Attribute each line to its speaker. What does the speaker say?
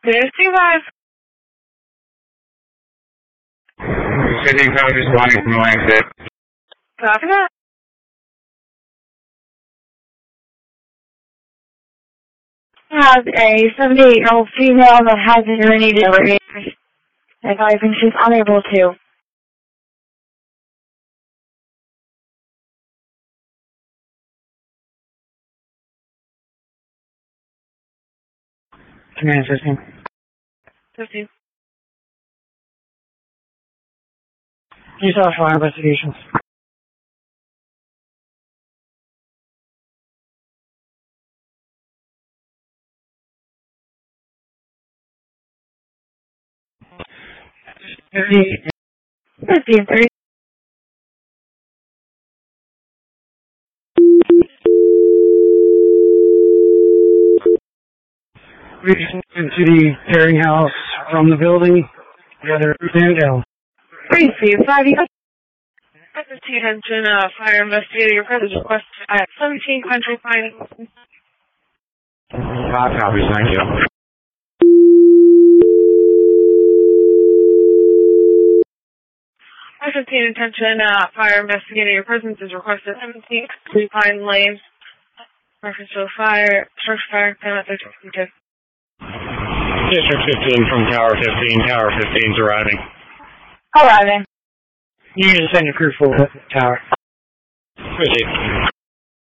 Speaker 1: 55.
Speaker 2: Sydney Power just wanting from the exit.
Speaker 1: Copy that. Has a 78-year-old female that hasn't urinated over 8 years. Advising she's unable to.
Speaker 3: Command 15.
Speaker 1: 15.
Speaker 3: You saw fire investigations.
Speaker 1: Fifteen 3.
Speaker 3: We into the clearing house from the building. Together, stand down.
Speaker 1: 335. Attention, fire investigator. Your presence request at 17 Country Pine.
Speaker 2: Copies, thank you.
Speaker 1: Attention, fire investigator. Your presence is requested at 17 Country Pine Lane. Reference to a fire, structure fire, payment 13.
Speaker 2: District 15 from Tower 15. Tower 15's arriving.
Speaker 1: Arriving.
Speaker 3: You need to send your crew for the tower.
Speaker 2: Proceed.